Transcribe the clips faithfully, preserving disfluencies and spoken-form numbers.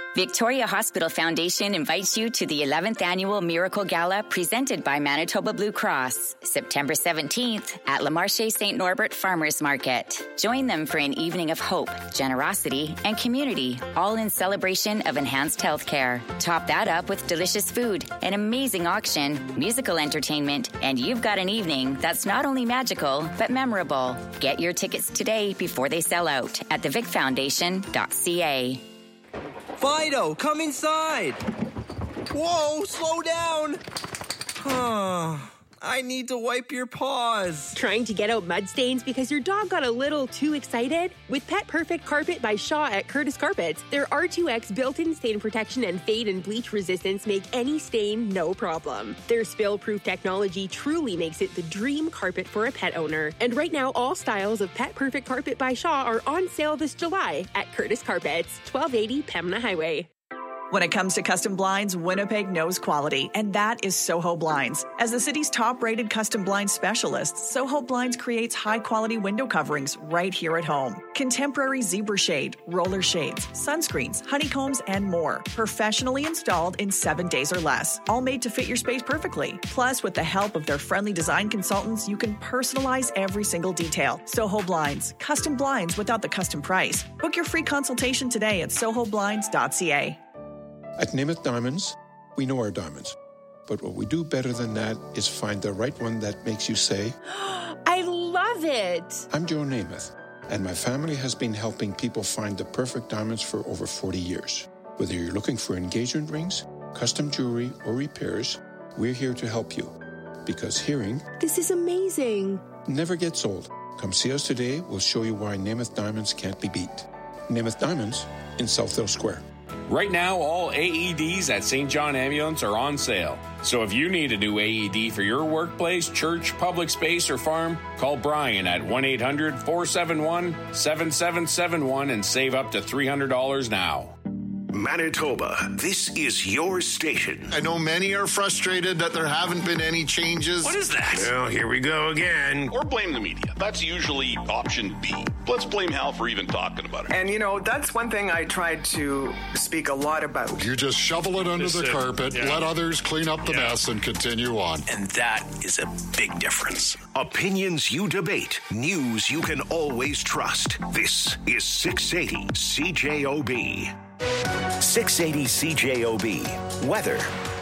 Victoria Hospital Foundation invites you to the eleventh Annual Miracle Gala presented by Manitoba Blue Cross, September seventeenth at Le Marché Saint Norbert Farmers Market. Join them for an evening of hope, generosity, and community, all in celebration of enhanced healthcare. Top that up with delicious food, an amazing auction, musical entertainment, and you've got an evening that's not only magical, but memorable. Get your tickets today before they sell out at the vic foundation dot c a. Fido, come inside. Whoa, slow down. I need to wipe your paws. Trying to get out mud stains because your dog got a little too excited? With Pet Perfect Carpet by Shaw at Curtis Carpets, their R two X built-in stain protection and fade and bleach resistance make any stain no problem. Their spill-proof technology truly makes it the dream carpet for a pet owner. And right now, all styles of Pet Perfect Carpet by Shaw are on sale this July at Curtis Carpets, twelve eighty Pembina Highway. When it comes to custom blinds, Winnipeg knows quality, and that is Soho Blinds. As the city's top-rated custom blind specialist, Soho Blinds creates high-quality window coverings right here at home. Contemporary zebra shade, roller shades, sunscreens, honeycombs, and more. Professionally installed in seven days or less. All made to fit your space perfectly. Plus, with the help of their friendly design consultants, you can personalize every single detail. Soho Blinds. Custom blinds without the custom price. Book your free consultation today at soho blinds dot c a. At Namath Diamonds, we know our diamonds. But what we do better than that is find the right one that makes you say, I love it! I'm Joe Namath, and my family has been helping people find the perfect diamonds for over forty years. Whether you're looking for engagement rings, custom jewelry, or repairs, we're here to help you. Because hearing, this is amazing, never gets old. Come see us today. We'll show you why Namath Diamonds can't be beat. Namath Diamonds in Southdale Square. Right now, all A E Ds at Saint John Ambulance are on sale. So if you need a new A E D for your workplace, church, public space, or farm, call Brian at one eight hundred four seven one seven seven seven one and save up to three hundred dollars now. Manitoba, this is your station. I know many are frustrated that there haven't been any changes. What is that? Well, here we go again. Or blame the media. That's usually option B. Let's blame Hal for even talking about it. And, you know, that's one thing I tried to speak a lot about. You just shovel it under Just the it. carpet, Yeah. let others clean up the Yeah. mess, and continue on. And that is a big difference. Opinions you debate, news you can always trust. This is six eighty C J O B. six eighty C J O B. Weather.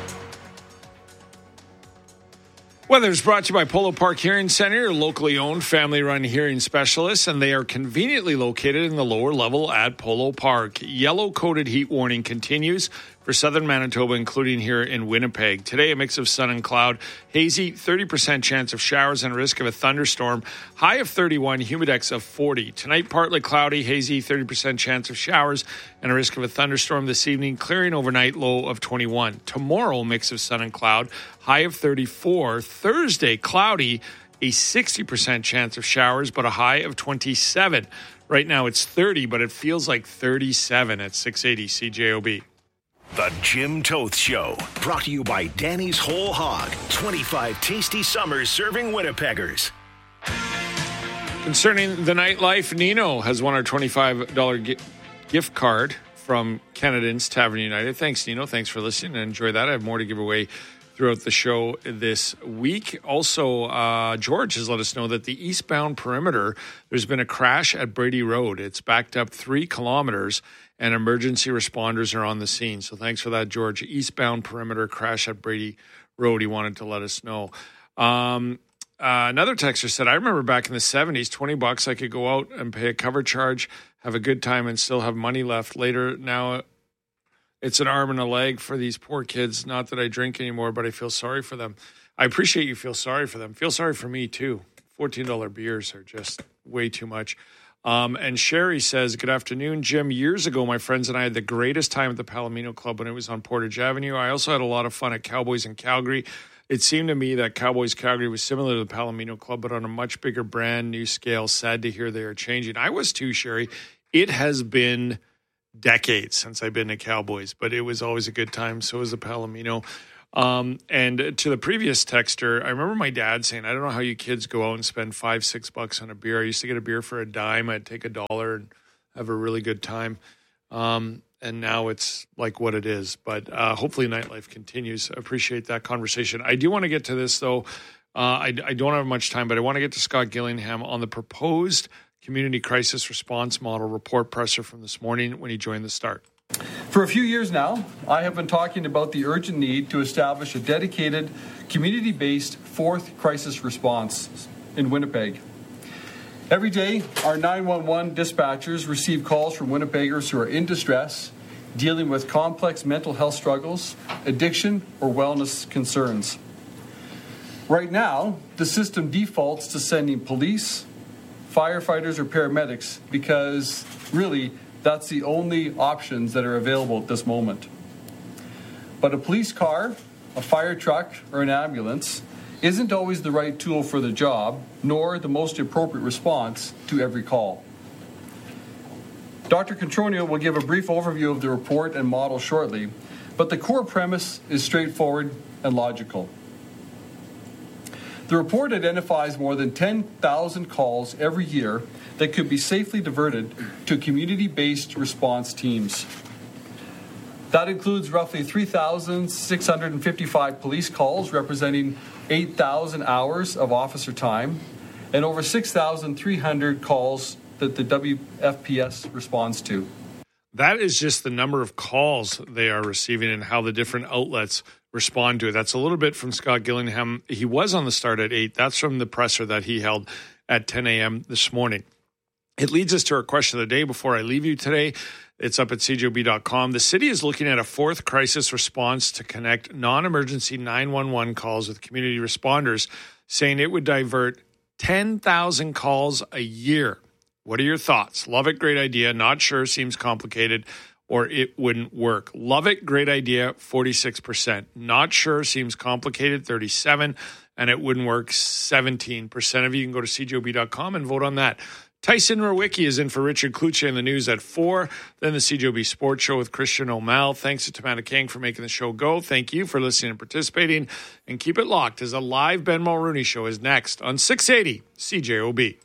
Weather is brought to you by Polo Park Hearing Center, locally owned, family-run hearing specialists, and they are conveniently located in the lower level at Polo Park. Yellow-coated heat warning continues for southern Manitoba, including here in Winnipeg. Today, a mix of sun and cloud, hazy, thirty percent chance of showers and a risk of a thunderstorm, high of thirty-one, humidex of forty. Tonight, partly cloudy, hazy, thirty percent chance of showers and a risk of a thunderstorm this evening, clearing overnight, low of twenty-one. Tomorrow, mix of sun and cloud, high of thirty-four. Thursday, cloudy, a sixty percent chance of showers, but a high of twenty-seven. Right now, it's thirty, but it feels like thirty-seven at six eighty C J O B. The Jim Toth Show, brought to you by Danny's Whole Hog. twenty-five tasty summers serving Winnipeggers. Concerning the nightlife, Nino has won our twenty-five dollars gi- gift card from Canadians Tavern United. Thanks, Nino. Thanks for listening and enjoy that. I have more to give away throughout the show this week. Also, uh, George has let us know that the eastbound perimeter, there's been a crash at Brady Road. It's backed up three kilometers, and emergency responders are on the scene. So thanks for that, George. Eastbound perimeter crash at Brady Road. He wanted to let us know. Um, uh, another texter said, I remember back in the seventies, twenty bucks, I could go out and pay a cover charge, have a good time, and still have money left later. Now it's an arm and a leg for these poor kids. Not that I drink anymore, but I feel sorry for them. I appreciate you feel sorry for them. Feel sorry for me, too. fourteen dollars beers are just way too much. Um, and Sherry says, good afternoon, Jim. Years ago, my friends and I had the greatest time at the Palomino Club when it was on Portage Avenue. I also had a lot of fun at Cowboys in Calgary. It seemed to me that Cowboys Calgary was similar to the Palomino Club, but on a much bigger brand new scale. Sad to hear they are changing. I was too, Sherry. It has been decades since I've been to Cowboys, but it was always a good time. So was the Palomino. Um, and to the previous texter, I remember my dad saying, I don't know how you kids go out and spend five, six bucks on a beer. I used to get a beer for a dime. I'd take a dollar and have a really good time. Um, and now it's like what it is. But uh, hopefully nightlife continues. I appreciate that conversation. I do want to get to this, though. Uh, I, I don't have much time, but I want to get to Scott Gillingham on the proposed community crisis response model report presser from this morning when he joined the Start. For a few years now, I have been talking about the urgent need to establish a dedicated, community-based fourth crisis response in Winnipeg. Every day, our nine one one dispatchers receive calls from Winnipeggers who are in distress, dealing with complex mental health struggles, addiction, or wellness concerns. Right now, the system defaults to sending police, firefighters, or paramedics because, really, that's the only options that are available at this moment. But a police car, a fire truck, or an ambulance isn't always the right tool for the job, nor the most appropriate response to every call. Doctor Contronio will give a brief overview of the report and model shortly, but the core premise is straightforward and logical. The report identifies more than ten thousand calls every year that could be safely diverted to community-based response teams. That includes roughly three thousand six hundred fifty-five police calls, representing eight thousand hours of officer time, and over six thousand three hundred calls that the W F P S responds to. That is just the number of calls they are receiving and how the different outlets respond to it. That's a little bit from Scott Gillingham. He was on the Start at eight. That's from the presser that he held at ten a.m. this morning. It leads us to our question of the day before I leave you today. It's up at C J O B dot com. The city is looking at a fourth crisis response to connect non-emergency nine one one calls with community responders, saying it would divert ten thousand calls a year. What are your thoughts? Love it, great idea. Not sure, seems complicated, or it wouldn't work. Love it, great idea, forty-six percent. Not sure, seems complicated, thirty-seven, and it wouldn't work, seventeen percent of you. You can go to C J O B dot com and vote on that. Tyson Rowicki is in for Richard Kluche in the news at four. Then the C J O B Sports Show with Christian O'Mal. Thanks to Tamana King for making the show go. Thank you for listening and participating. And keep it locked as a live Ben Mulrooney show is next on six eighty C J O B.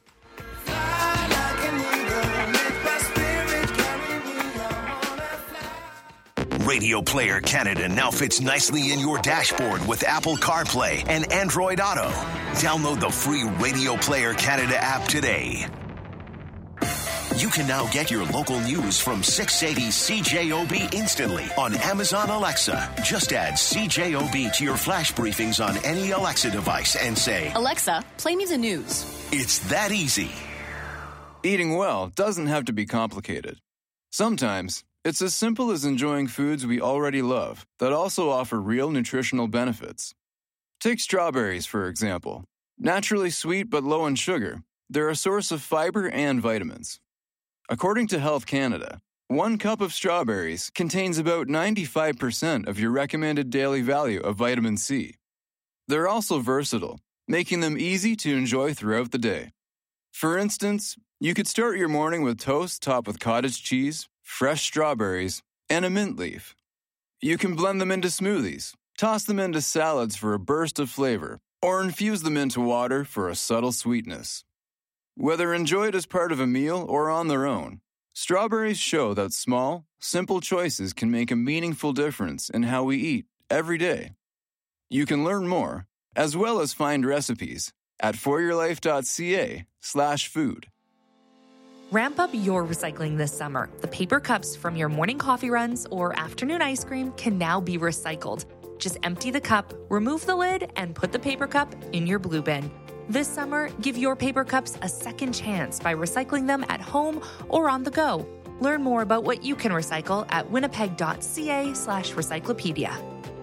Radio Player Canada now fits nicely in your dashboard with Apple CarPlay and Android Auto. Download the free Radio Player Canada app today. You can now get your local news from six eighty C J O B instantly on Amazon Alexa. Just add C J O B to your flash briefings on any Alexa device and say, Alexa, play me the news. It's that easy. Eating well doesn't have to be complicated. Sometimes it's as simple as enjoying foods we already love that also offer real nutritional benefits. Take strawberries, for example. Naturally sweet but low in sugar, they're a source of fiber and vitamins. According to Health Canada, one cup of strawberries contains about ninety-five percent of your recommended daily value of vitamin C. They're also versatile, making them easy to enjoy throughout the day. For instance, you could start your morning with toast topped with cottage cheese, fresh strawberries, and a mint leaf. You can blend them into smoothies, toss them into salads for a burst of flavor, or infuse them into water for a subtle sweetness. Whether enjoyed as part of a meal or on their own, strawberries show that small, simple choices can make a meaningful difference in how we eat every day. You can learn more, as well as find recipes, at foryourlife.ca slash food. Ramp up your recycling this summer. The paper cups from your morning coffee runs or afternoon ice cream can now be recycled. Just empty the cup, remove the lid, and put the paper cup in your blue bin. This summer, give your paper cups a second chance by recycling them at home or on the go. Learn more about what you can recycle at winnipeg.ca slash recyclopedia.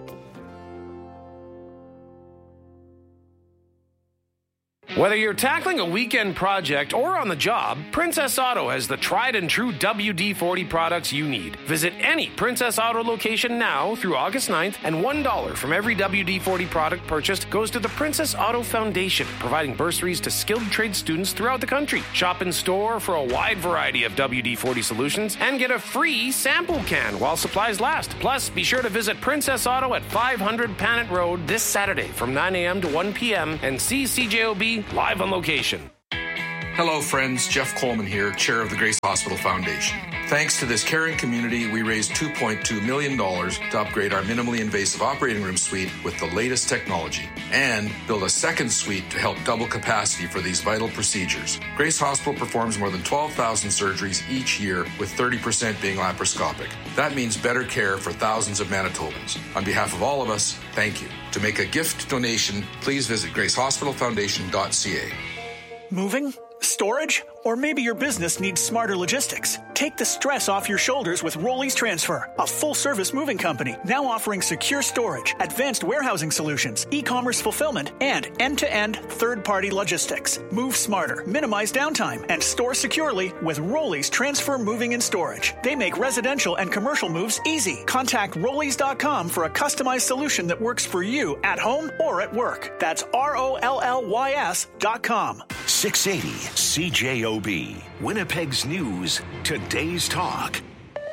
Whether you're tackling a weekend project or on the job, Princess Auto has the tried and true W D forty products you need. Visit any Princess Auto location now through August ninth, and one dollar from every W D forty product purchased goes to the Princess Auto Foundation, providing bursaries to skilled trade students throughout the country. Shop in store for a wide variety of W D forty solutions and get a free sample can while supplies last. Plus, be sure to visit Princess Auto at five hundred Panet Road this Saturday from nine a.m. to one p.m. and see C J O B live on location. Hello, friends. Jeff Coleman here, chair of the Grace Hospital Foundation. Thanks to this caring community, we raised two point two million dollars to upgrade our minimally invasive operating room suite with the latest technology and build a second suite to help double capacity for these vital procedures. Grace Hospital performs more than twelve thousand surgeries each year, with thirty percent being laparoscopic. That means better care for thousands of Manitobans. On behalf of all of us, thank you. To make a gift donation, please visit grace hospital foundation dot c a. Moving? Storage? Or maybe your business needs smarter logistics. Take the stress off your shoulders with Rollies Transfer, a full-service moving company now offering secure storage, advanced warehousing solutions, e-commerce fulfillment, and end-to-end third-party logistics. Move smarter, minimize downtime, and store securely with Rollies Transfer Moving and Storage. They make residential and commercial moves easy. Contact rollies dot com for a customized solution that works for you at home or at work. That's R O L L Y S dot com. six eighty C J O B, Winnipeg's news, today's talk.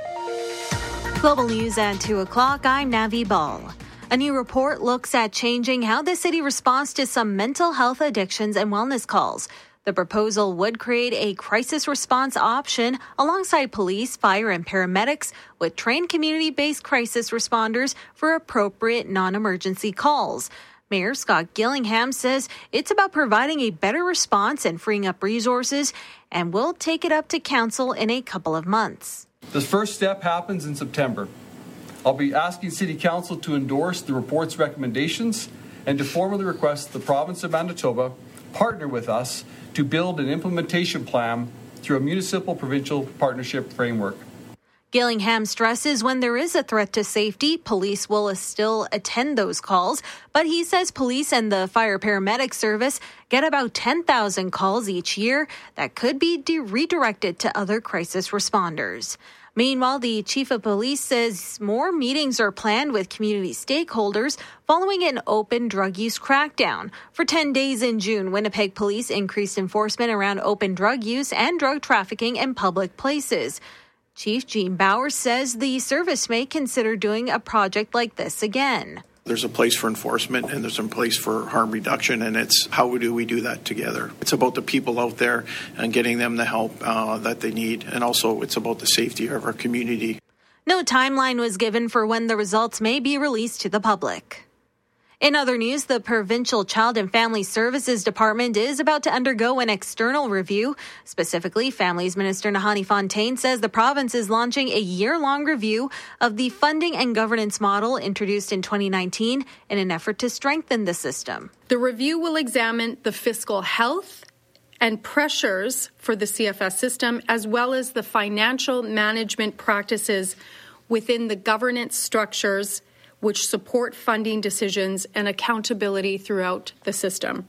Global news at two o'clock. I'm Navi Ball. A new report looks at changing how the city responds to some mental health addictions and wellness calls. The proposal would create a crisis response option alongside police, fire, and paramedics with trained community-based crisis responders for appropriate non-emergency calls. Mayor Scott Gillingham says it's about providing a better response and freeing up resources, and will take it up to council in a couple of months. The first step happens in September. I'll be asking City Council to endorse the report's recommendations and to formally request the province of Manitoba partner with us to build an implementation plan through a municipal-provincial partnership framework. Gillingham stresses when there is a threat to safety, police will still attend those calls, but he says police and the fire paramedic service get about ten thousand calls each year that could be de- redirected to other crisis responders. Meanwhile, the chief of police says more meetings are planned with community stakeholders following an open drug use crackdown. For ten days in June, Winnipeg police increased enforcement around open drug use and drug trafficking in public places. Chief Gene Bauer says the service may consider doing a project like this again. There's a place for enforcement and there's a place for harm reduction, and it's how do we do that together? It's about the people out there and getting them the help uh, that they need, and also it's about the safety of our community. No timeline was given for when the results may be released to the public. In other news, the Provincial Child and Family Services Department is about to undergo an external review. Specifically, Families Minister Nahani Fontaine says the province is launching a year-long review of the funding and governance model introduced in twenty nineteen in an effort to strengthen the system. The review will examine the fiscal health and pressures for the C F S system, as well as the financial management practices within the governance structures which support funding decisions and accountability throughout the system.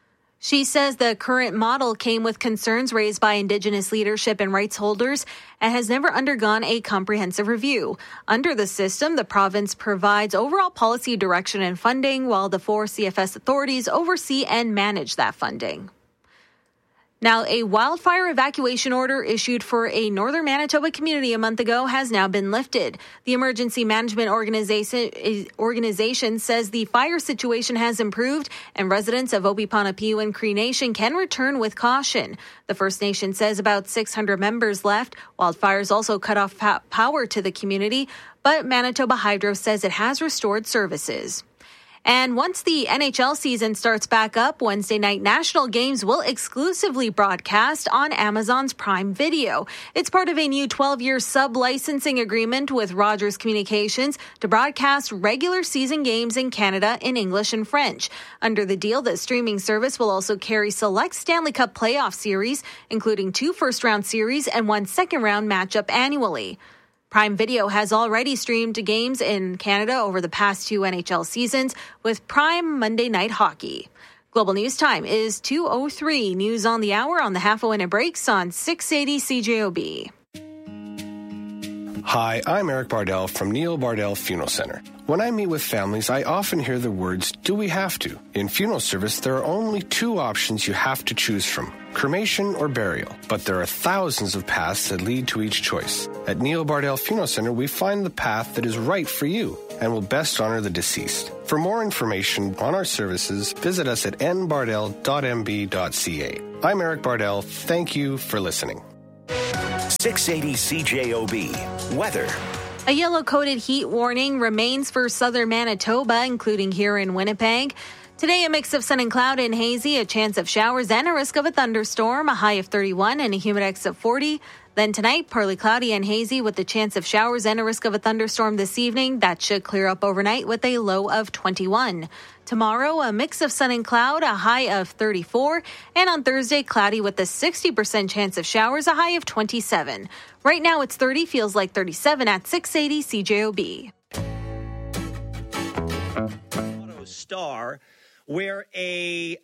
She says the current model came with concerns raised by Indigenous leadership and rights holders and has never undergone a comprehensive review. Under the system, the province provides overall policy direction and funding, while the four C F S authorities oversee and manage that funding. Now, a wildfire evacuation order issued for a northern Manitoba community a month ago has now been lifted. The Emergency Management Organization, organization says the fire situation has improved and residents of Obiponapiu and Cree Nation can return with caution. The First Nation says about six hundred members left. Wildfires also cut off power to the community, but Manitoba Hydro says it has restored services. And once the N H L season starts back up, Wednesday night national games will exclusively broadcast on Amazon's Prime Video. It's part of a new twelve-year sub-licensing agreement with Rogers Communications to broadcast regular season games in Canada in English and French. Under the deal, the streaming service will also carry select Stanley Cup playoff series, including two first-round series and one second-round matchup annually. Prime Video has already streamed games in Canada over the past two N H L seasons with Prime Monday Night Hockey. Global News Time is two oh three. News on the hour on the half hour when it breaks on six eighty C J O B. Hi, I'm Eric Bardell from Neil Bardell Funeral Center. When I meet with families, I often hear the words, do we have to? In funeral service, there are only two options you have to choose from, cremation or burial. But there are thousands of paths that lead to each choice. At Neil Bardell Funeral Center, we find the path that is right for you and will best honor the deceased. For more information on our services, visit us at n bardell dot m b dot c a. I'm Eric Bardell. Thank you for listening. six eighty C J O B. Weather. A yellow-coated heat warning remains for southern Manitoba, including here in Winnipeg. Today, a mix of sun and cloud and hazy, a chance of showers and a risk of a thunderstorm, a high of thirty-one and a humidex of forty. Then tonight, partly cloudy and hazy with the chance of showers and a risk of a thunderstorm this evening. That should clear up overnight with a low of twenty-one. Tomorrow, a mix of sun and cloud, a high of thirty-four. And on Thursday, cloudy with a sixty percent chance of showers, a high of twenty-seven. Right now, it's thirty, feels like thirty-seven at six eighty C J O B. Star, where a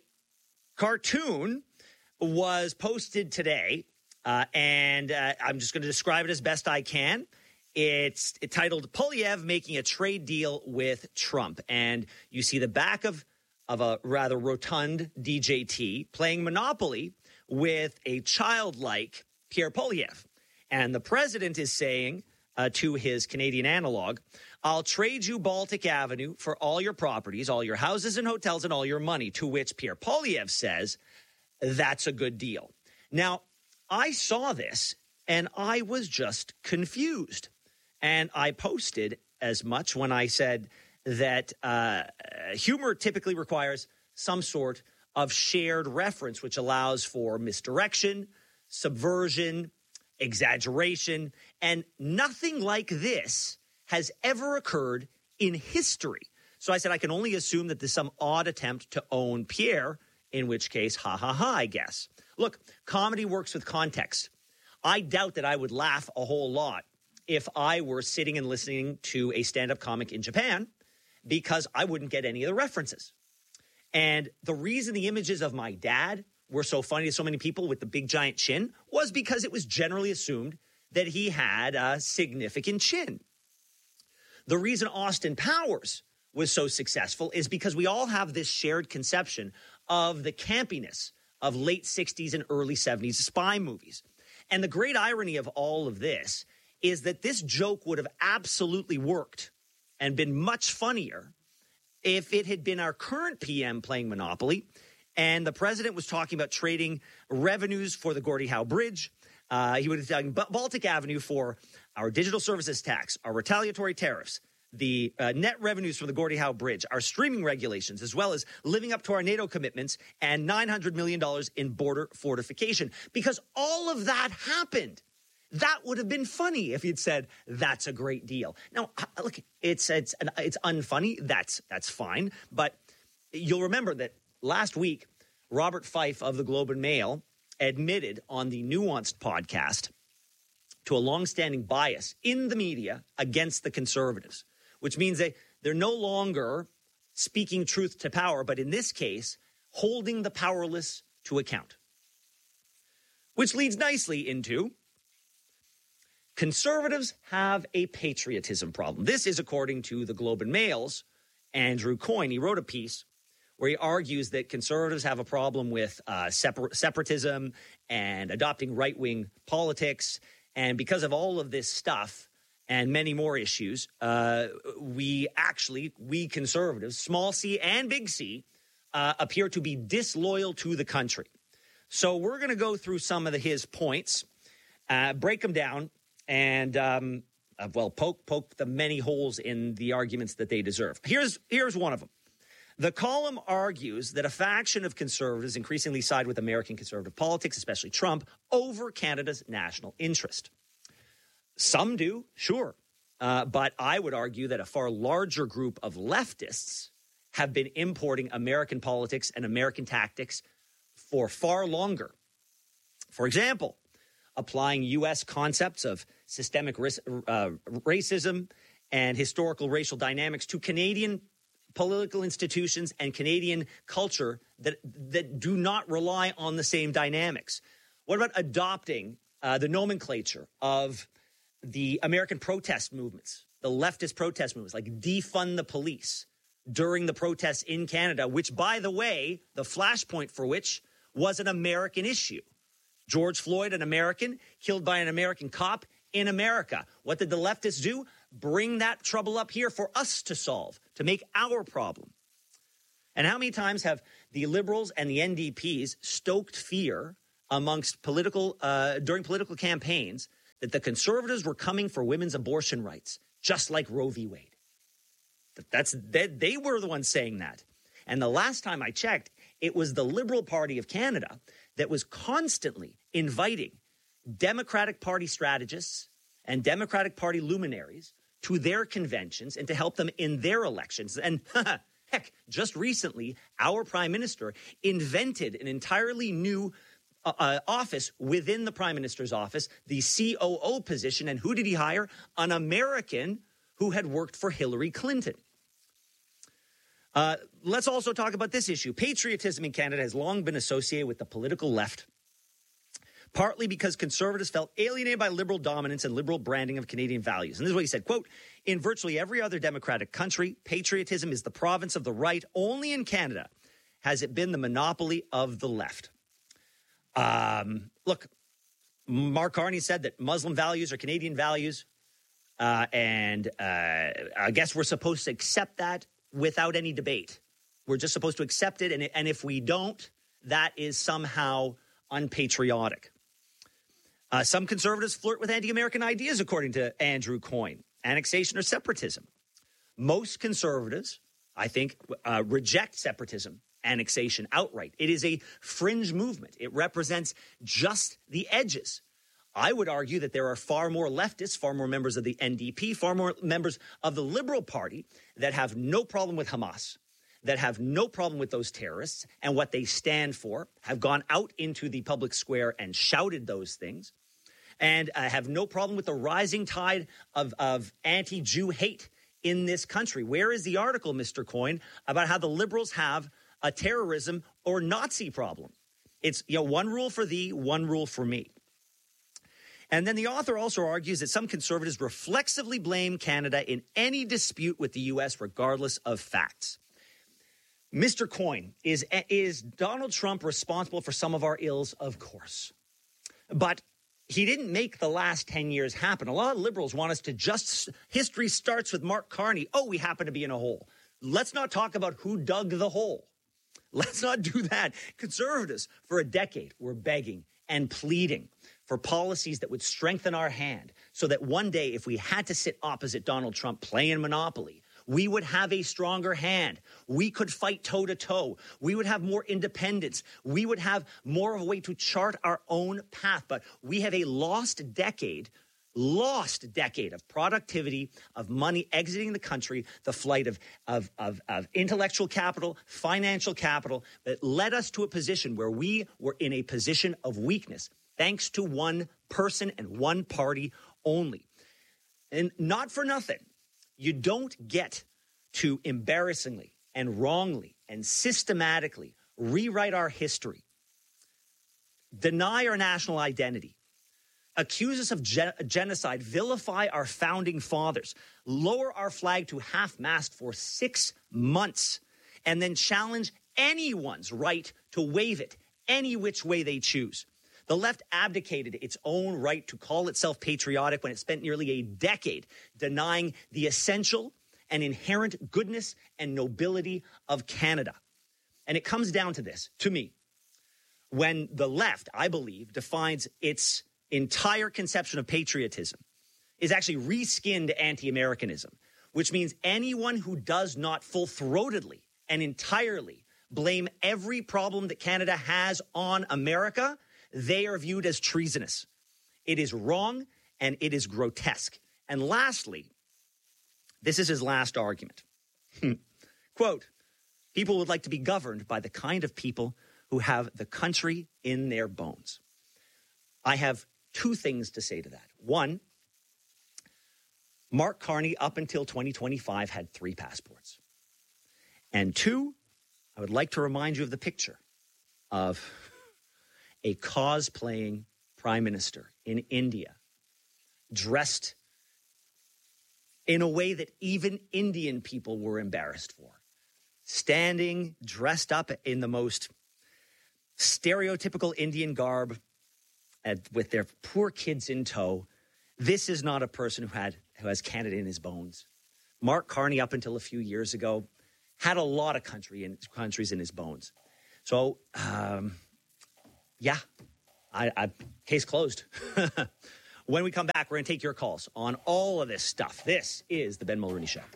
cartoon was posted today, uh, and uh, I'm just going to describe it as best I can. It's titled Poilievre Making a Trade Deal with Trump. And you see the back of, of a rather rotund D J T playing Monopoly with a childlike Pierre Poilievre. And the president is saying uh, to his Canadian analog, I'll trade you Baltic Avenue for all your properties, all your houses and hotels and all your money, to which Pierre Poilievre says, that's a good deal. Now, I saw this and I was just confused. And I posted as much when I said that uh, humor typically requires some sort of shared reference, which allows for misdirection, subversion, exaggeration, and nothing like this has ever occurred in history. So I said I can only assume that there's some odd attempt to own Pierre, in which case, ha, ha, ha, I guess. Look, comedy works with context. I doubt that I would laugh a whole lot if I were sitting and listening to a stand-up comic in Japan, because I wouldn't get any of the references. And the reason the images of my dad were so funny to so many people with the big giant chin was because it was generally assumed that he had a significant chin. The reason Austin Powers was so successful is because we all have this shared conception of the campiness of late sixties and early seventies spy movies. And the great irony of all of this is that this joke would have absolutely worked and been much funnier if it had been our current P M playing Monopoly and the president was talking about trading revenues for the Gordie Howe Bridge. Uh, he would have done Baltic Avenue for our digital services tax, our retaliatory tariffs, the uh, net revenues from the Gordie Howe Bridge, our streaming regulations, as well as living up to our NATO commitments and nine hundred million dollars in border fortification. Because all of that happened. That would have been funny if he'd said, that's a great deal. Now, look, it's it's it's unfunny. That's that's fine. But you'll remember that last week, Robert Fife of the Globe and Mail admitted on the Nuanced podcast to a longstanding bias in the media against the conservatives, which means they, they're no longer speaking truth to power, but in this case, holding the powerless to account. Which leads nicely into conservatives have a patriotism problem. This is according to the Globe and Mail's Andrew Coyne. He wrote a piece where he argues that conservatives have a problem with uh, separ- separatism and adopting right-wing politics. And because of all of this stuff and many more issues, uh, we actually, we conservatives, small c and big C, uh, appear to be disloyal to the country. So we're going to go through some of the, his points, uh, break them down, and, um, uh, well, poke poke the many holes in the arguments that they deserve. Here's here's one of them. The column argues that a faction of conservatives increasingly side with American conservative politics, especially Trump, over Canada's national interest. Some do, sure. Uh, but I would argue that a far larger group of leftists have been importing American politics and American tactics for far longer. For example, applying U S concepts of systemic ris- uh, racism and historical racial dynamics to Canadian political institutions and Canadian culture that that do not rely on the same dynamics. What about adopting uh, the nomenclature of the American protest movements, the leftist protest movements, like defund the police during the protests in Canada, which, by the way, the flashpoint for which was an American issue. George Floyd, an American, killed by an American cop in America. What did the leftists do? Bring that trouble up here for us to solve, to make our problem. And how many times have the Liberals and the N D Ps stoked fear amongst political, uh, during political campaigns, that the Conservatives were coming for women's abortion rights, just like Roe v. Wade. That's they, they were the ones saying that. And the last time I checked, it was the Liberal Party of Canada that was constantly inviting Democratic Party strategists and Democratic Party luminaries to their conventions and to help them in their elections. And heck, just recently, our prime minister invented an entirely new uh, uh, office within the prime minister's office, the C O O position. And who did he hire? An American who had worked for Hillary Clinton. Uh, let's also talk about this issue. Patriotism in Canada has long been associated with the political left, partly because Conservatives felt alienated by Liberal dominance and Liberal branding of Canadian values. And this is what he said, quote, in virtually every other democratic country, patriotism is the province of the right. Only in Canada has it been the monopoly of the left. Um, look, Mark Carney said that Muslim values are Canadian values, uh, and uh, I guess we're supposed to accept that without any debate. We're just supposed to accept it, and, and if we don't, that is somehow unpatriotic. Uh, some Conservatives flirt with anti-American ideas, according to Andrew Coyne, annexation or separatism. Most Conservatives, I think, uh, reject separatism, annexation outright. It is a fringe movement. It represents just the edges. I would argue that there are far more leftists, far more members of the N D P, far more members of the Liberal Party that have no problem with Hamas, that have no problem with those terrorists and what they stand for, have gone out into the public square and shouted those things, and uh, have no problem with the rising tide of, of anti-Jew hate in this country. Where is the article, Mister Coyne, about how the Liberals have a terrorism or Nazi problem? It's, you know, one rule for thee, one rule for me. And then the author also argues that some Conservatives reflexively blame Canada in any dispute with the U S regardless of facts. Mister Coyne, is, is Donald Trump responsible for some of our ills? Of course. But he didn't make the last ten years happen. A lot of Liberals want us to just, history starts with Mark Carney. Oh, we happen to be in a hole. Let's not talk about who dug the hole. Let's not do that. Conservatives, for a decade, were begging and pleading for policies that would strengthen our hand so that one day, if we had to sit opposite Donald Trump playing Monopoly, we would have a stronger hand. We could fight toe-to-toe. We would have more independence. We would have more of a way to chart our own path. But we have a lost decade, lost decade of productivity, of money exiting the country, the flight of, of, of, of intellectual capital, financial capital, that led us to a position where we were in a position of weakness, thanks to one person and one party only. And not for nothing, you don't get to embarrassingly and wrongly and systematically rewrite our history, deny our national identity, accuse us of gen- genocide, vilify our founding fathers, lower our flag to half-mast for six months, and then challenge anyone's right to wave it any which way they choose. The left abdicated its own right to call itself patriotic when it spent nearly a decade denying the essential and inherent goodness and nobility of Canada. And it comes down to this, to me, when the left, I believe, defines its entire conception of patriotism, is actually reskinned anti-Americanism, which means anyone who does not full-throatedly and entirely blame every problem that Canada has on America, they are viewed as treasonous. It is wrong and it is grotesque. And lastly, this is his last argument. Quote, people would like to be governed by the kind of people who have the country in their bones. I have two things to say to that. One, Mark Carney up until twenty twenty-five had three passports. And two, I would like to remind you of the picture of a cosplaying prime minister in India, dressed in a way that even Indian people were embarrassed for, standing dressed up in the most stereotypical Indian garb and with their poor kids in tow. This is not a person who had who has Canada in his bones. Mark Carney, up until a few years ago, had a lot of country in, countries in his bones. So, um, yeah, I, I, case closed. When we come back, we're going to take your calls on all of this stuff. This is the Ben Mulroney Show.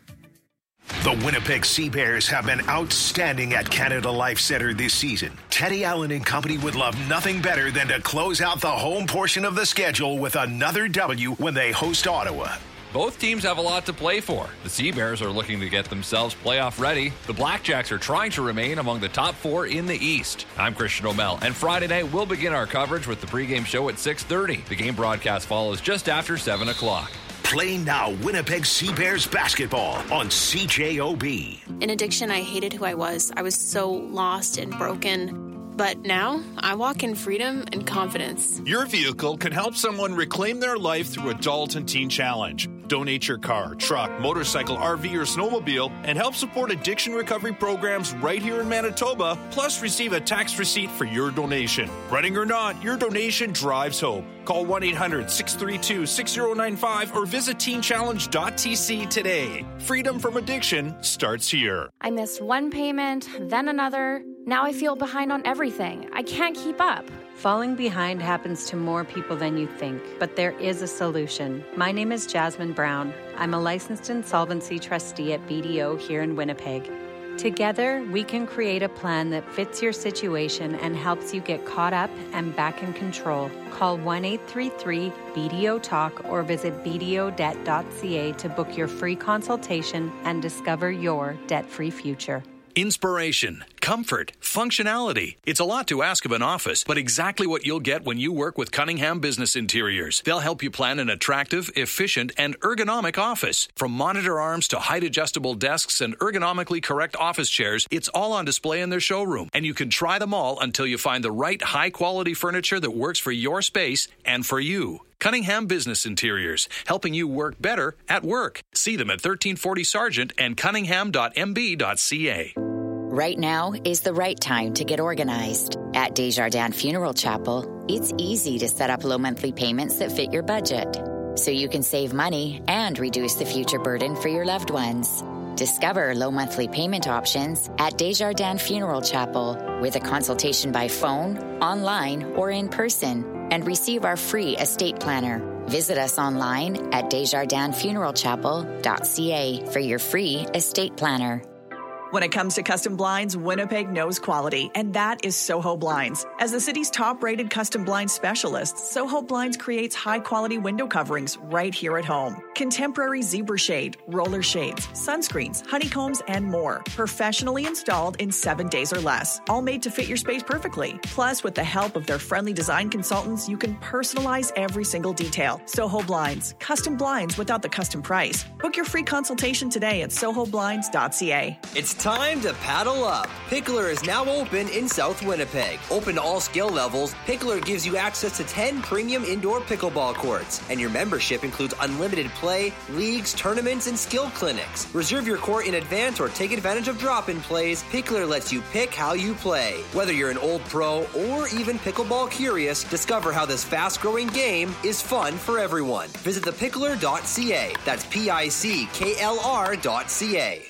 The Winnipeg Sea Bears have been outstanding at Canada Life Centre this season. Teddy Allen and company would love nothing better than to close out the home portion of the schedule with another W when they host Ottawa. Both teams have a lot to play for. The Sea Bears are looking to get themselves playoff ready. The Blackjacks are trying to remain among the top four in the East. I'm Christian O'Mell, and Friday night we'll begin our coverage with the pregame show at six thirty. The game broadcast follows just after seven o'clock. Play now Winnipeg Sea Bears basketball on C J O B. In addiction, I hated who I was. I was so lost and broken. But now, I walk in freedom and confidence. Your vehicle can help someone reclaim their life through Adult and Teen Challenge. Donate your car, truck, motorcycle, R V, or snowmobile and help support addiction recovery programs right here in Manitoba, plus receive a tax receipt for your donation. Running or not, your donation drives hope. Call one eight hundred six three two six zero nine five or visit teen challenge dot t c today. Freedom from addiction starts here. I missed one payment, then another. Now I feel behind on everything. I can't keep up. Falling behind happens to more people than you think, but there is a solution. My name is Jasmine Brown. I'm a licensed insolvency trustee at B D O here in Winnipeg. Together, we can create a plan that fits your situation and helps you get caught up and back in control. Call one eight three three B D O talk or visit b d o debt dot c a to book your free consultation and discover your debt-free future. Inspiration, comfort, functionality. It's a lot to ask of an office, but exactly what you'll get when you work with Cunningham Business Interiors. They'll help you plan an attractive, efficient, and ergonomic office. From monitor arms to height-adjustable desks and ergonomically correct office chairs, it's all on display in their showroom, and you can try them all until you find the right high-quality furniture that works for your space and for you. Cunningham Business Interiors, helping you work better at work. See them at thirteen forty Sargent and cunningham dot m b dot c a. Right now is the right time to get organized. At Desjardins Funeral Chapel, it's easy to set up low monthly payments that fit your budget, so you can save money and reduce the future burden for your loved ones. Discover low monthly payment options at Desjardins Funeral Chapel with a consultation by phone, online, or in person, and receive our free estate planner. Visit us online at desjardins funeral chapel dot c a for your free estate planner. When it comes to custom blinds, Winnipeg knows quality, and that is Soho Blinds. As the city's top-rated custom blind specialist, Soho Blinds creates high-quality window coverings right here at home. Contemporary zebra shade, roller shades, sunscreens, honeycombs, and more. Professionally installed in seven days or less, all made to fit your space perfectly. Plus, with the help of their friendly design consultants, you can personalize every single detail. Soho Blinds, custom blinds without the custom price. Book your free consultation today at soho blinds dot c a. It's time to paddle up. Pickler is now open in South Winnipeg. Open to all skill levels, Pickler gives you access to ten premium indoor pickleball courts, and your membership includes unlimited play, leagues, tournaments, and skill clinics. Reserve your court in advance or take advantage of drop-in plays. Pickler lets you pick how you play. Whether you're an old pro or even pickleball curious, discover how this fast-growing game is fun for everyone. Visit the pickler dot c a. That's P I C K L R dot C A.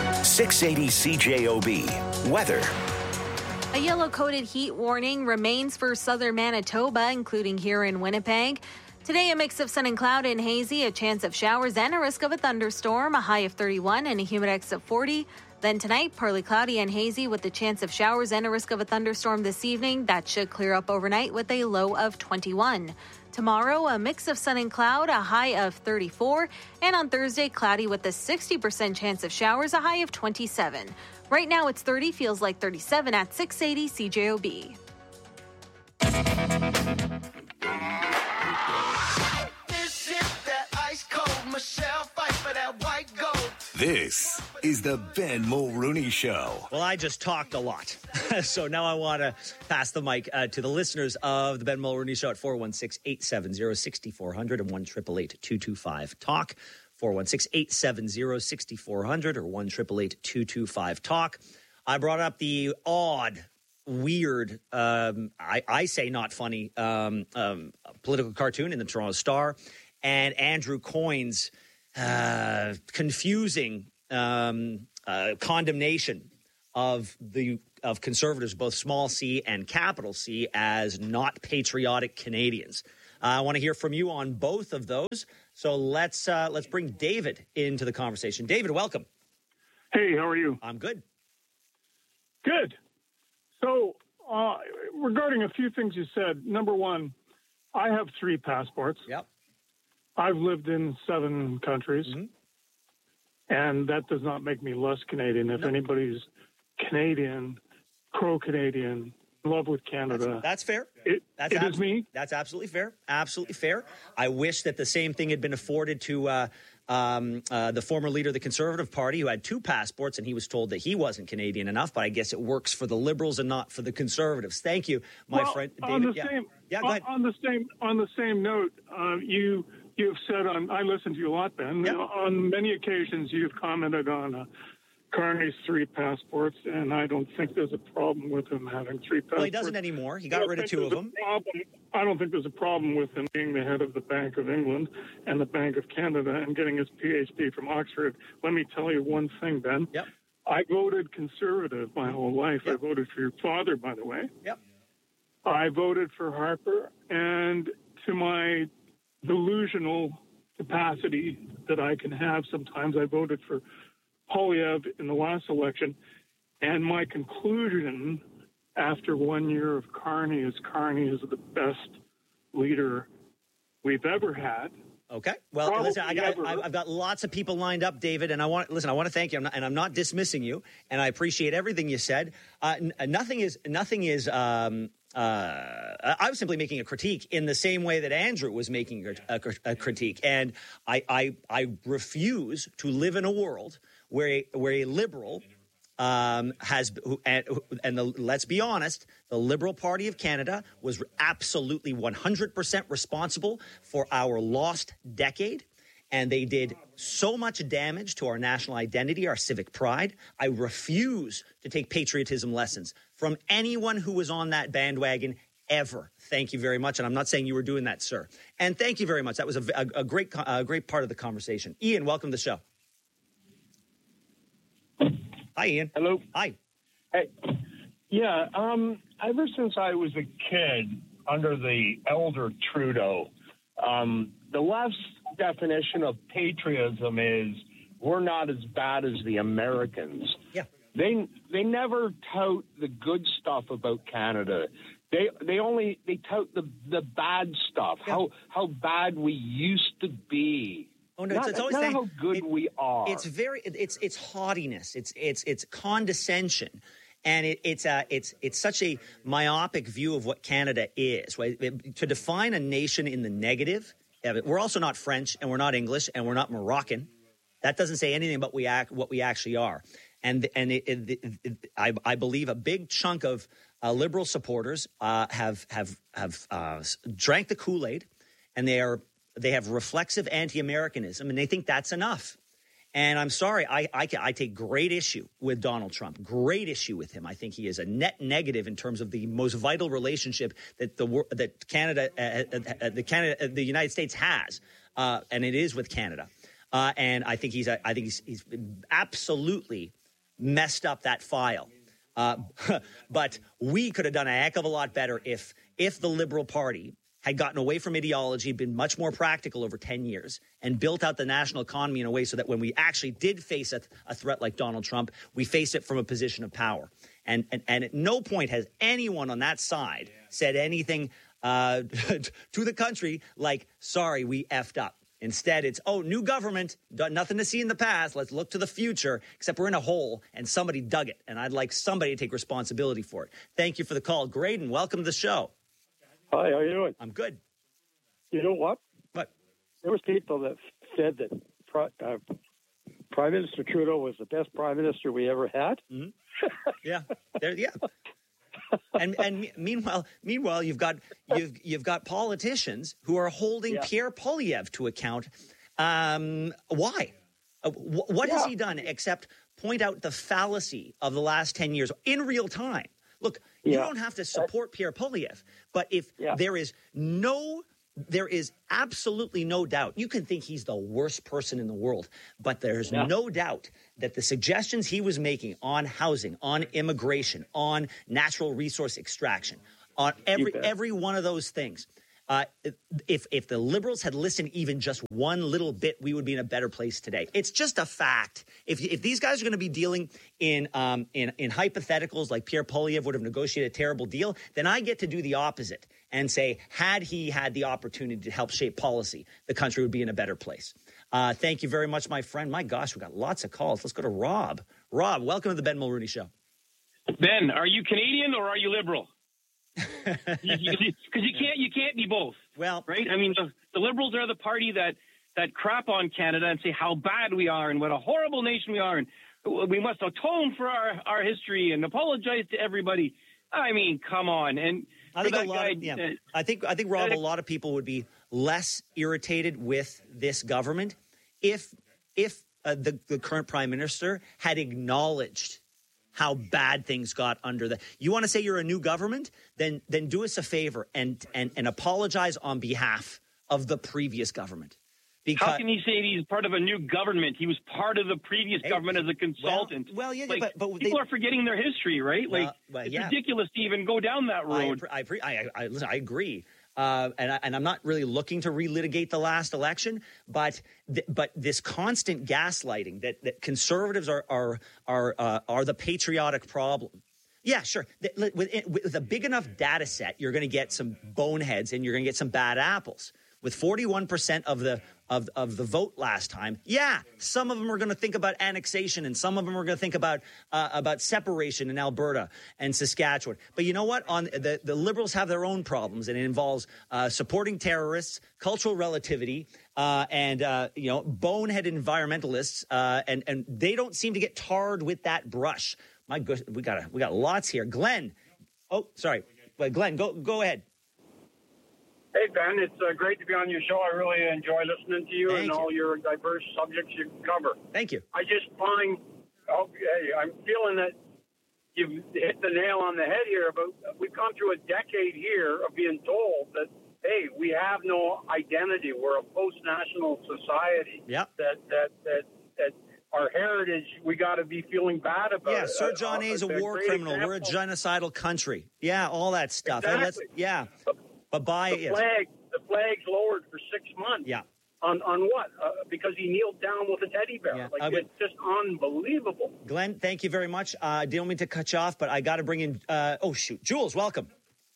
six eighty C J O B. Weather. A yellow-coated heat warning remains for southern Manitoba, including here in Winnipeg. Today, a mix of sun and cloud and hazy, a chance of showers and a risk of a thunderstorm, a high of thirty-one and a humidex of forty. Then tonight, partly cloudy and hazy with a chance of showers and a risk of a thunderstorm this evening. That should clear up overnight with a low of twenty-one. Tomorrow, a mix of sun and cloud, a high of thirty-four. And on Thursday, cloudy with a sixty percent chance of showers, a high of twenty-seven. Right now, it's thirty, feels like thirty-seven at six eighty C J O B. This is that ice cold Michelle fight for that white gold. This is the Ben Mulroney Show. Well, I just talked a lot. So now I want to pass the mic uh, to the listeners of the Ben Mulroney Show at four one six, eight seven zero, six four zero zero and one eight eight eight, two two five, talk. four one six, eight seven zero, six four zero zero or one eight eight eight, two two five, talk. I brought up the odd, weird, um, I, I say not funny, um, um, political cartoon in the Toronto Star, and Andrew Coyne's uh, confusing um, uh, condemnation of the of conservatives, both small c and capital C, as not patriotic Canadians. Uh, I want to hear from you on both of those. So let's uh, let's bring David into the conversation. David, welcome. Hey, how are you? I'm good. Good. So uh, regarding a few things you said, number one, I have three passports. Yep. I've lived in seven countries, mm-hmm. and that does not make me less Canadian. If no. anybody's Canadian, pro-Canadian, in love with Canada. That's, that's fair. It, that's it abso- is me. That's absolutely fair. Absolutely fair. I wish that the same thing had been afforded to uh, um, uh, the former leader of the Conservative Party, who had two passports, and he was told that he wasn't Canadian enough. But I guess it works for the Liberals and not for the Conservatives. Thank you, my well, friend on David. The yeah. same, yeah, go ahead. On the same on the same note, uh, you you've said on. I listened to you a lot, Ben. Yep. On many occasions, you've commented on Uh, Carney's three passports, and I don't think there's a problem with him having three passports. Well, he doesn't anymore. He got rid of two of them. Problem, I don't think there's a problem with him being the head of the Bank of England and the Bank of Canada and getting his P H D from Oxford. Let me tell you one thing, Ben. Yep. I voted Conservative my whole life. Yep. I voted for your father, by the way. Yep. I voted for Harper, and to my delusional capacity that I can have sometimes, I voted for Poilievre in the last election, and my conclusion after one year of Carney is Carney is the best leader we've ever had. Okay. Well, Probably listen, I got, ever. I've got lots of people lined up, David, and I want listen. I want to thank you, I'm not, and I'm not dismissing you, and I appreciate everything you said. Uh, n- nothing is nothing is. Um, uh, I was simply making a critique in the same way that Andrew was making a, a, a critique, and I, I I refuse to live in a world where a, where a liberal um, has and, and the, let's be honest, the Liberal Party of Canada was absolutely one hundred percent responsible for our lost decade. And they did so much damage to our national identity, our civic pride. I refuse to take patriotism lessons from anyone who was on that bandwagon ever. Thank you very much. And I'm not saying you were doing that, sir. And thank you very much. That was a, a, a great a great part of the conversation. Ian, welcome to the show. Hi, Ian. Hello. Hi. Hey. Yeah, um, ever since I was a kid under the elder Trudeau, um, the left's definition of patriotism is we're not as bad as the Americans. Yeah. They they never tout the good stuff about Canada. They they only they tout the the bad stuff. Yeah. How how bad we used to be. Oh no, not, it's, it's always not saying, how good it, we are. It's very it's it's haughtiness. It's it's it's condescension. And it, it's uh, it's it's such a myopic view of what Canada is. Right? It, to define a nation in the negative, we're also not French, and we're not English, and we're not Moroccan. That doesn't say anything about we act, what we actually are. And and it, it, it, I, I believe a big chunk of uh, Liberal supporters uh, have have have uh, drank the Kool-Aid, and they are they have reflexive anti-Americanism, and they think that's enough. And I'm sorry, I, I, I take great issue with Donald Trump, great issue with him. I think he is a net negative in terms of the most vital relationship that the that Canada, uh, uh, the Canada, uh, the United States has, uh, and it is with Canada. Uh, and I think he's, I think he's, he's absolutely messed up that file. Uh, but we could have done a heck of a lot better if if the Liberal Party had gotten away from ideology, been much more practical over ten years, and built out the national economy in a way so that when we actually did face a, a threat like Donald Trump, we faced it from a position of power. And and, and at no point has anyone on that side said anything uh, to the country like, sorry, we effed up. Instead, it's, oh, new government, nothing to see in the past. Let's look to the future, except we're in a hole and somebody dug it. And I'd like somebody to take responsibility for it. Thank you for the call. Graydon, welcome to the show. Hi, how you doing? I'm good. You know what? What? There was people that said that uh, Prime Minister Trudeau was the best prime minister we ever had. Mm-hmm. Yeah, there, yeah. And and meanwhile, meanwhile, you've got you've you've got politicians who are holding yeah. Pierre Poilievre to account. Um, why? Uh, wh- what yeah. has he done except point out the fallacy of the last ten years in real time? Look, you yeah. don't have to support Pierre Poilievre, but if yeah. there is no, there is absolutely no doubt. You can think he's the worst person in the world, but there's yeah. no doubt that the suggestions he was making on housing, on immigration, on natural resource extraction, on every every one of those things, Uh, if if the Liberals had listened even just one little bit, we would be in a better place today. It's just a fact. If if these guys are going to be dealing in um in in hypotheticals like Pierre Poilievre would have negotiated a terrible deal, then I get to do the opposite and say, had he had the opportunity to help shape policy, the country would be in a better place. Uh, thank you very much, my friend. My gosh, we got lots of calls. Let's go to Rob. Rob, welcome to the Ben Mulrooney Show. Ben, are you Canadian or are you Liberal? Because you, you, you can't you can't be both. Well, right? I mean, the, the Liberals are the party that that crap on Canada and say how bad we are and what a horrible nation we are, and we must atone for our, our history and apologize to everybody. I mean, come on. And I think for a that lot. guy, Of, yeah, uh, I think I think Rob, a lot of people would be less irritated with this government if if uh, the the current prime minister had acknowledged how bad things got under the. You want to say you're a new government? Then then do us a favor and and and apologize on behalf of the previous government. Because, how can he say he's part of a new government? He was part of the previous Hey, government as a consultant. Well, well yeah, like, but, but people they, are forgetting their history, right? Well, like well, it's yeah. ridiculous to even go down that road. I, I, I, I, listen, I agree. Uh, and, I, and I'm not really looking to relitigate the last election, but th- but this constant gaslighting that, that conservatives are are are uh, are the patriotic problem. Yeah, sure. With, with a big enough data set, you're going to get some boneheads and you're going to get some bad apples. With forty-one percent of the of of the vote last time, yeah, some of them are going to think about annexation, and some of them are going to think about uh, about separation in Alberta and Saskatchewan. But you know what? On the the Liberals have their own problems, and it involves uh, supporting terrorists, cultural relativity, uh, and uh, you know, bonehead environmentalists, uh, and and they don't seem to get tarred with that brush. My goodness, we got a, we got lots here. Glenn, oh sorry, well, Glenn, go go ahead. Hey, Ben, it's uh, great to be on your show. I really enjoy listening to you Thank and you. all your diverse subjects you cover. Thank you. I just find, okay, I'm feeling that you've hit the nail on the head here, but we've gone through a decade here of being told that, hey, we have no identity. We're a post-national society. Yep. That, that, that, that our heritage, we got to be feeling bad about Yeah, it. Sir John Uh, A. is a a war great criminal. example. We're a genocidal country. Yeah, all that stuff. Hey, let's, Exactly. yeah. But by the yes. flag, the flag's lowered for six months. Yeah. On on what? Uh, because he kneeled down with a teddy bear. Yeah, Like I would- it's just unbelievable. Glenn, thank you very much. I uh, didn't mean to cut you off, but I got to bring in. Uh, oh shoot, Jules, welcome.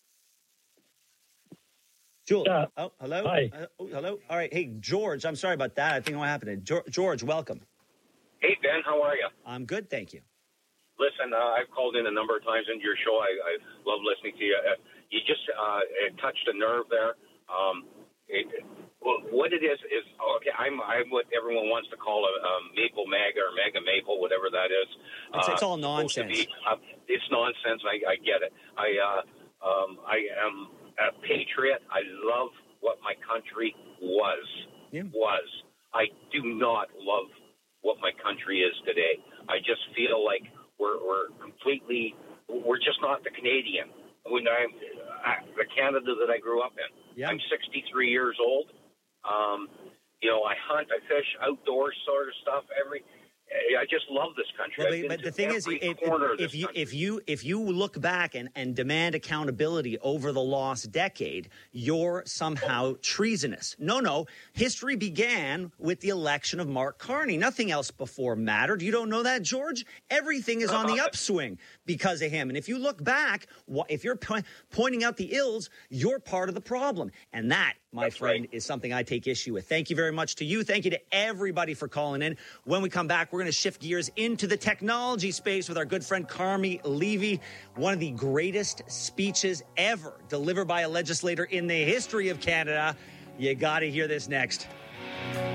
Jules. Yeah. Oh, hello. Hi. Uh, oh, hello. All right. Hey, George. I'm sorry about that. I think what happened. George, George, welcome. Hey, Ben, how are you? I'm good, thank you. Listen, uh, I've called in a number of times into your show. I, I love listening to you. Uh, you just uh, it touched a nerve there. Um, it, well, what it is is okay. I'm I'm what everyone wants to call a, a maple MAGA or MAGA maple, whatever that is. It's, Uh, it's all supposed to nonsense. be, uh, it's nonsense. I, I get it. I uh, um, I am a patriot. I love what my country was. Was I do not love what my country is today. I just feel like we're we're completely we're just not the Canadian. When I'm I, the Canada that I grew up in. Yeah. I'm sixty-three years old. Um, you know, I hunt, I fish, outdoor sort of stuff. Every I just love this country. Well, I've but, been but to the thing is, every if, corner of if this you if you if you look back and, and demand accountability over the lost decade, you're somehow treasonous. No, no. History began with the election of Mark Carney. Nothing else before mattered. You don't know that, George? Everything is on the upswing because of him. And if you look back, wh- if you're po- pointing out the ills, you're part of the problem. And that, my friend, is something I take issue with. Thank you very much to you. Thank you to everybody for calling in. When we come back, we're going to shift gears into the technology space with our good friend Carmi Levy. One of the greatest speeches ever delivered by a legislator in the history of Canada. You got to hear this next.